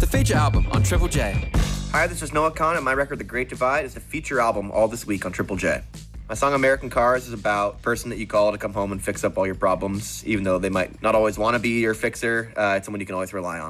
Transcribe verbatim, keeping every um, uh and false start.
the feature album on Triple J. Hi, this is Noah Khan, and my record, The Great Divide, is the feature album all this week on Triple J. My song, American Cars, is about a person that you call to come home and fix up all your problems, even though they might not always want to be your fixer. Uh, it's someone you can always rely on.